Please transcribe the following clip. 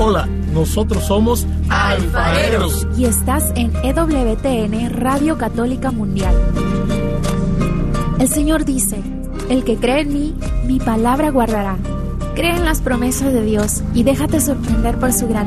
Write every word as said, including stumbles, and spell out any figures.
Hola, nosotros somos alfareros. Y estás en E W T N, Radio Católica Mundial. El Señor dice, el que cree en mí, mi palabra guardará. Cree en las promesas de Dios y déjate sorprender por su gran